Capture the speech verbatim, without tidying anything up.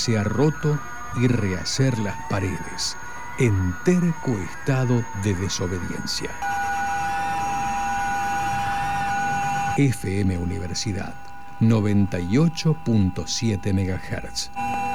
se ha roto y rehacer las paredes, en terco estado de desobediencia. F M Universidad noventa y ocho punto siete megahertz.